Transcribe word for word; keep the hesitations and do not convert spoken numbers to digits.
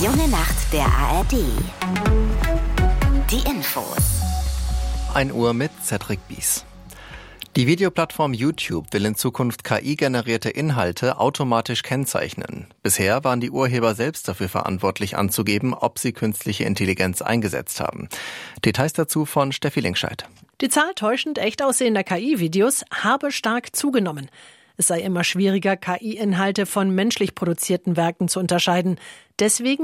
Junge Nacht der A R D. Die Infos. ein Uhr mit Cedric Bies. Die Videoplattform YouTube will in Zukunft K I-generierte Inhalte automatisch kennzeichnen. Bisher waren die Urheber selbst dafür verantwortlich anzugeben, ob sie künstliche Intelligenz eingesetzt haben. Details dazu von Steffi Linkscheid. Die Zahl täuschend echt aussehender K I-Videos habe stark zugenommen. Es sei immer schwieriger, K I-Inhalte von menschlich produzierten Werken zu unterscheiden. Deswegen